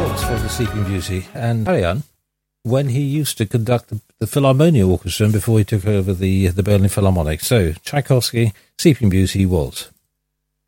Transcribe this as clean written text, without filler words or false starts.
Waltz for the Sleeping Beauty, and Karajan, when he used to conduct the Philharmonia Orchestra before he took over the Berlin Philharmonic. So, Tchaikovsky, Sleeping Beauty, Waltz.